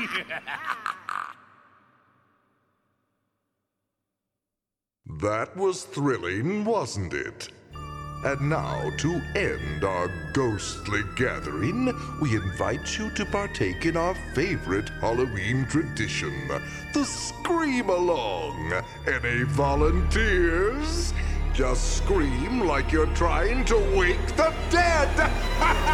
That was thrilling, wasn't it? And now, to end our ghostly gathering, we invite you to partake in our favorite Halloween tradition, the Scream-Along. Any volunteers? Just scream like you're trying to wake the dead!